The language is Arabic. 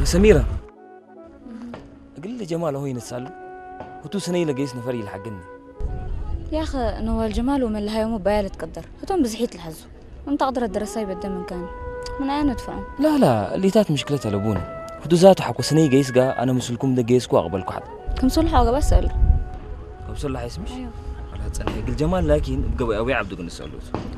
سميرة قل لي جمال هو ينسال وتو سنة لقيس نفري الحقني يا أخي نوال جمال ومن اللي هيوم بيالي تقدر هتون بزحيت الحزو انت قدر الدراسة بدل من كان من أين ندفعهم؟ لا اللي تات مشكلتها لابونا هدو ذاته حكوا سنة قيس قا أنا مسلكم ده قيس كوا أقبلكوا حد كم صلحة وقا بسأل أبصر الله يسمش أيوه خلاص أنا قل جمال لكن بقى أوي عبدو نسألوه